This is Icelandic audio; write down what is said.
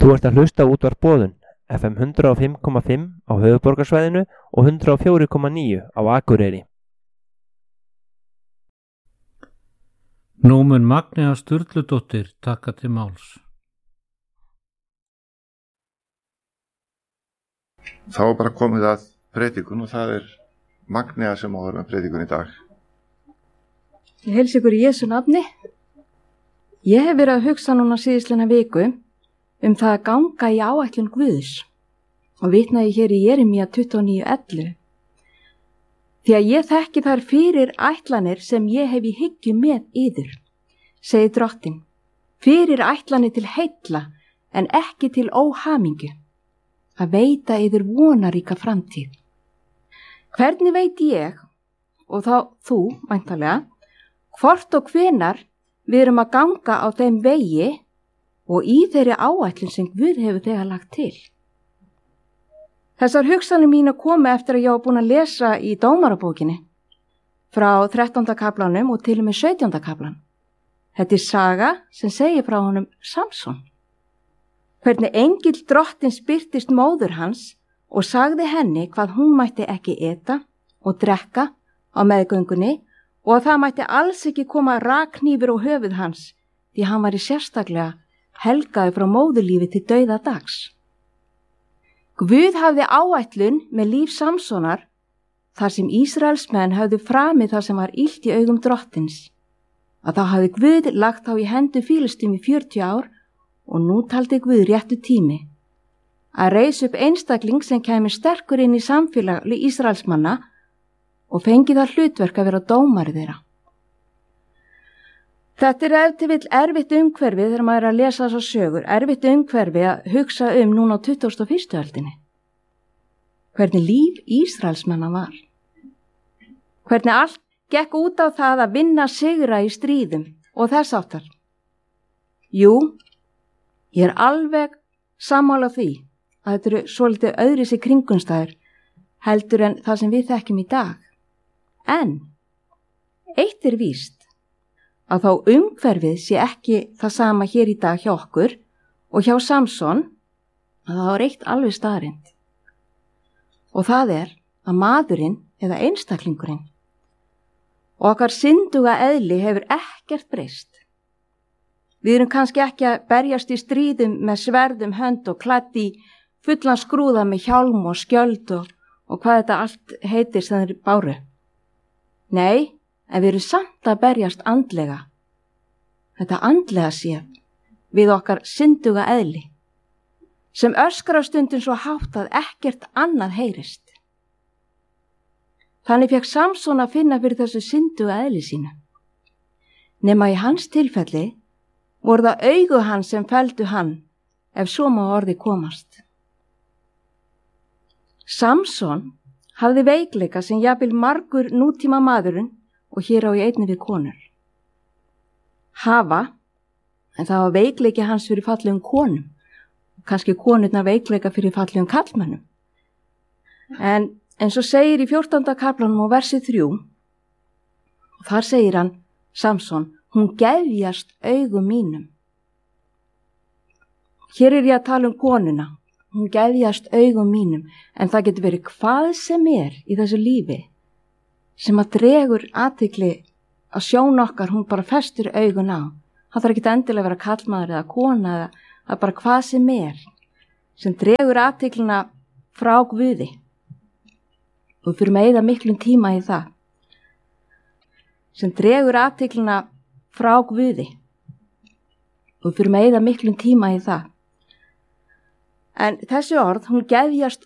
Þú ert að hlusta á útvarp Boðun, FM 105,5 á höfuðborgarsvæðinu og 104,9 á Akureyri. Nú mun Magnea Sturludóttir taka til máls. Þá er bara komið að predikun og það er Magnea sem á að vera með predikun í dag. Ég heilsa ykkur í Jesú nafni. Ég hef verið að hugsa núna síðisleina viku það að ganga í áætlun Guðs og vitnaði hér í Jeremía 29:11. Því að ég þekki þar fyrir ætlanir sem ég hef í hyggju með yður, segir Drottinn, fyrir ætlanir til heilla en ekki til óhamingju, að veita yður vonaríka framtíð. Hvernig veit ég, og þá þú væntanlega, hvort og hvenar við erum að ganga á þeim vegi og í þeirri áætlun sem Guð hefur þegar lagt til? Þessar hugsanir mínu komu eftir að ég var búin að lesa í Dómarabókinni frá 13. kaflanum og til og með 17. kaflan. Þetta er saga sem segir frá honum Samson. Hvernig engill Drottins birtist móður hans og sagði henni hvað hún mætti ekki eta og drekka á meðgöngunni og að það mætti alls ekki koma rakhnífur á höfuð hans því hann var í sérstaklega helgaði frá móðurlífi til dauða dags. Guð hafði áætlun með líf Samsonar þar sem Ísraelsmenn hafði framið það sem var illt í augum Drottins. Að þá hafði Guð lagt þá í hendur Fílistíum í 40 ár og nú taldi Guð réttu tími að reisa upp einstakling sem kæmi sterkur inn í samfélag Ísraelsmanna og fengi það hlutverk að vera dómari þeirra. Þetta er ef til vill erfitt umhverfi þegar maður er að lesa þessar sögur, erfitt umhverfi að hugsa núna á 21. öldinni. Hvernig líf Ísraelsmanna var. Hvernig allt gekk út á það að vinna sigra í stríðum og þess áttar. Jú, ég er alveg sammála því að þetta eru svolítið öðruvísi kringumstæður heldur en það sem við þekkjum í dag. En eitt er víst, að þá umhverfið sé ekki það sama hér í dag hjá okkur og hjá Samson, að það var eitt alveg staðreynd. Og það er að maðurinn eða einstaklingurinn og okkar synduga eðli hefur ekkert breyst. Við erum kannski ekki að berjast í stríðum með sverðum hönd og klædd í fullan skrúða með hjálm og skjöld og hvað þetta allt heitir sem þeir báru. Nei, en við erum samt að berjast andlega. Þetta andlega séð við okkar synduga eðli, sem öskrar stundum svo hátt að ekkert annað heyrist. Þannig fékk Samson að finna fyrir þessu synduga eðli sínu. Nema í hans tilfelli voru það augu hans sem felldu hann, ef svo má orði komast. Samson hafði veikleika sem jafnvel margur nútíma maðurinn og hér á ég einnig við konur. Hafa, en það var veikleiki hans fyrir fallegum konum, kannski konurna veikleika fyrir fallegum kallmönnum. En svo segir í 14. kaflanum og versi 3, og þar segir hann, Samson, hún gefjast augum mínum. Hér er ég að tala konuna, hún gefjast augum mínum, en það getur verið hvað sem er í þessu lífi sem að dregur athygli að sjón okkar, hún bara festur augun á. Það þarf ekki endilega að vera karlmaður eða kona eða bara hvað sem er sem dregur athyglina frá Guði. Og við fyrir að eyða miklum tíma í það. Sem dregur athyglina frá Guði. Og við fyrir að eyða miklum tíma í það. En þessi orð, hún gefjast